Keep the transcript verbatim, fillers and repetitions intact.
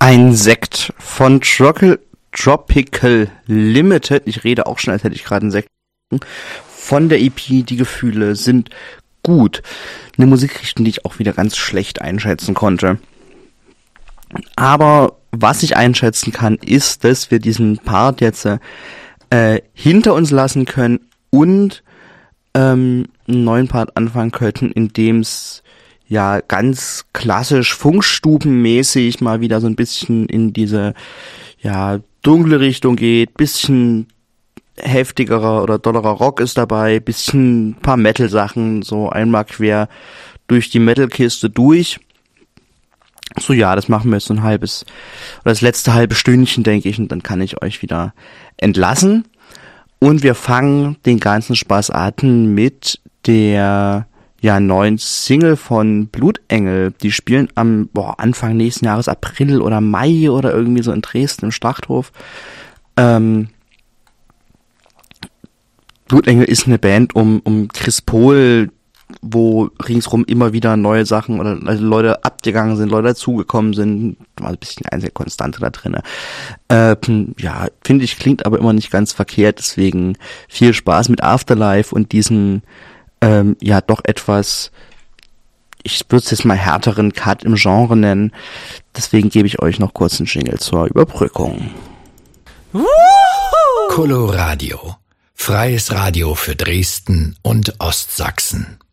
Ein Sekt von Tropical, Tropical Limited. Ich rede auch schon, als hätte ich gerade einen Sekt. Von der E P, die Gefühle sind gut. Eine Musikrichtung, die ich auch wieder ganz schlecht einschätzen konnte. Aber was ich einschätzen kann, ist, dass wir diesen Part jetzt äh, hinter uns lassen können und ähm, einen neuen Part anfangen könnten, in dem es ja ganz klassisch funkstubenmäßig mal wieder so ein bisschen in diese ja dunkle Richtung geht, bisschen heftigerer oder dollerer Rock ist dabei, bisschen paar Metal-Sachen, so einmal quer durch die Metal-Kiste durch. So, ja, das machen wir jetzt so ein halbes, oder das letzte halbe Stündchen, denke ich, und dann kann ich euch wieder entlassen. Und wir fangen den ganzen Spaß an mit der ja neuen Single von Blutengel. Die spielen am boah, Anfang nächsten Jahres, April oder Mai oder irgendwie so in Dresden im Schlachthof. Ähm, Blutengel ist eine Band um um Chris Pohl, wo ringsrum immer wieder neue Sachen oder also Leute abgegangen sind, Leute dazugekommen sind, war ein bisschen eine sehr Konstante da drin. Ähm, ja, finde ich, klingt aber immer nicht ganz verkehrt, deswegen viel Spaß mit Afterlife und diesen ähm, ja doch etwas, ich würde es jetzt mal härteren Cut im Genre nennen, deswegen gebe ich euch noch kurz einen Jingle zur Überbrückung. Coloradio, freies Radio für Dresden und Ostsachsen.